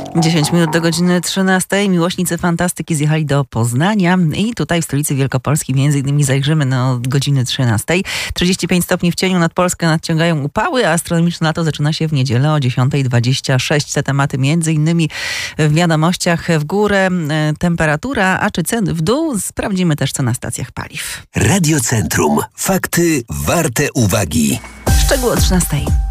10 minut do godziny 13. Miłośnicy fantastyki zjechali do Poznania i tutaj w stolicy Wielkopolski między innymi zajrzymy od godziny 13. 35 stopni w cieniu nad Polskę nadciągają upały, a astronomiczne lato zaczyna się w niedzielę o 10:26. Te tematy między innymi w wiadomościach. W górę temperatura, a czy ceny w dół? Sprawdzimy też, co na stacjach paliw. Radio Centrum. Fakty warte uwagi. Szczegóły o 13.